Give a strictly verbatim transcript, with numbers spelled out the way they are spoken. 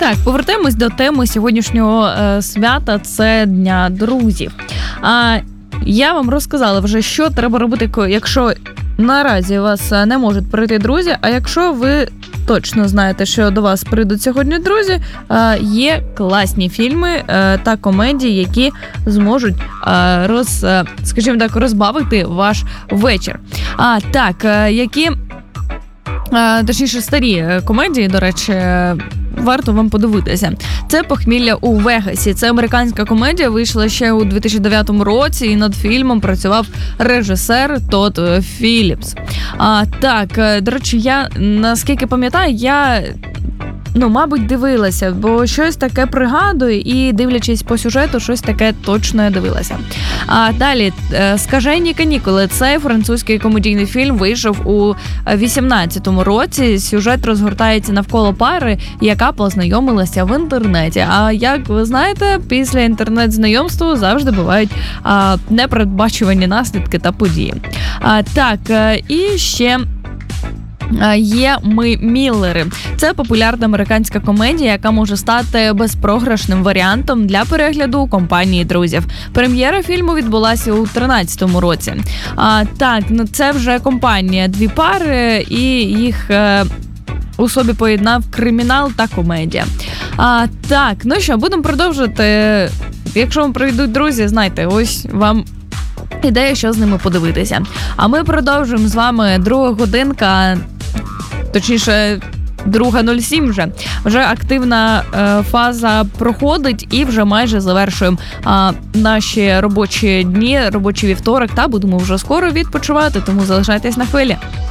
Так, повертаємось до теми сьогоднішнього е, свята – це Дня друзів. А я вам розказала вже, що треба робити, якщо наразі у вас не можуть прийти друзі, а якщо ви точно знаєте, що до вас прийдуть сьогодні друзі, є класні фільми та комедії, які зможуть роз, скажімо так, розбавити ваш вечір. А так, які, точніше, старі комедії, до речі, варто вам подивитися. Це «Похмілля у Вегасі». Це американська комедія, вийшла ще у дві тисячі дев'ятому році, і над фільмом працював режисер Тодд Філіпс. А, так, до речі, я, наскільки пам'ятаю, я... Ну, мабуть, дивилася, бо щось таке пригадую і, дивлячись по сюжету, щось таке точно я дивилася. А далі, «Скажені канікули». Цей французький комедійний фільм вийшов у вісімнадцятому році. Сюжет розгортається навколо пари, яка познайомилася в інтернеті. А як ви знаєте, після інтернет-знайомства завжди бувають а, непередбачувані наслідки та події. А, так, і ще... Є «Ми Міллери». Це популярна американська комедія, яка може стати безпрограшним варіантом для перегляду у компанії друзів. Прем'єра фільму відбулася у тринадцятому році. А, так, ну це вже компанія, дві пари, і їх е, у собі поєднав кримінал та комедія. А, так, ну що, будемо продовжувати. Якщо вам прийдуть друзі, знайте, ось вам ідея, що з ними подивитися. А ми продовжуємо з вами друга годинка, точніше, друга нуль сім вже. Вже активна е, фаза проходить і вже майже завершуємо е, наші робочі дні, робочий вівторок, та будемо вже скоро відпочивати, тому залишайтесь на хвилі.